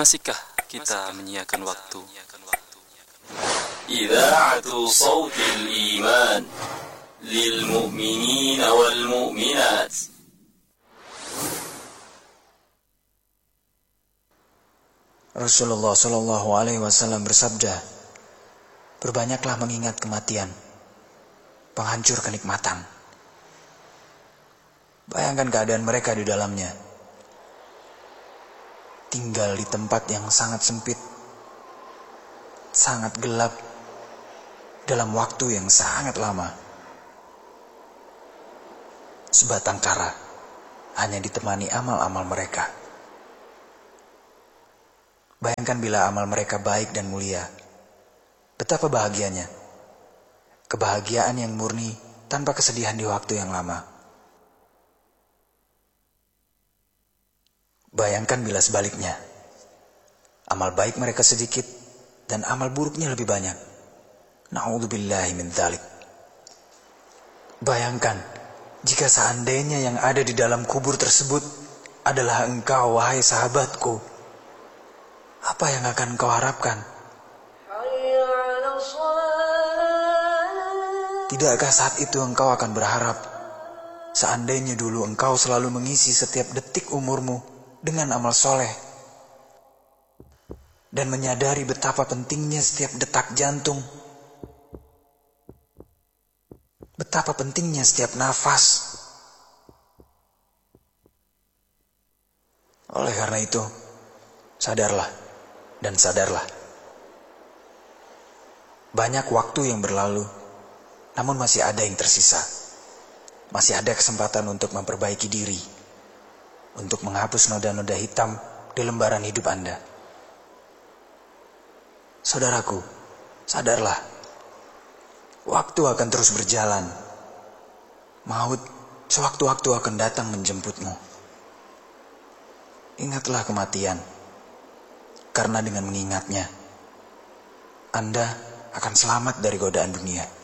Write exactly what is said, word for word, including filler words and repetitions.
Masihkah kita menyiapkan waktu? Idha'atu sawtil iman lil mu'minina wal mu'minat. Rasulullah Shallallahu Alaihi Wasallam bersabda, berbanyaklah mengingat kematian, penghancur kenikmatan. Bayangkan keadaan mereka di dalamnya, tinggal di tempat yang sangat sempit, sangat gelap, dalam waktu yang sangat lama. Sebatang kara hanya ditemani amal-amal mereka. Bayangkan bila amal mereka baik dan mulia, betapa bahagianya. Kebahagiaan yang murni tanpa kesedihan di waktu yang lama. Bayangkan bila sebaliknya, amal baik mereka sedikit dan amal buruknya lebih banyak. Na'udzubillahi min dzalik. Bayangkan jika seandainya yang ada di dalam kubur tersebut adalah engkau, wahai sahabatku. Apa yang akan engkau harapkan? Tidakkah saat itu engkau akan berharap, seandainya dulu engkau selalu mengisi setiap detik umurmu dengan amal soleh, dan menyadari betapa pentingnya setiap detak jantung, betapa pentingnya setiap nafas. Oleh karena itu, sadarlah dan sadarlah. Banyak waktu yang berlalu, namun masih ada yang tersisa. Masih ada kesempatan untuk memperbaiki diri, untuk menghapus noda-noda hitam di lembaran hidup Anda. Saudaraku, sadarlah. Waktu akan terus berjalan. Maut sewaktu-waktu akan datang menjemputmu. Ingatlah kematian. Karena dengan mengingatnya, Anda akan selamat dari godaan dunia.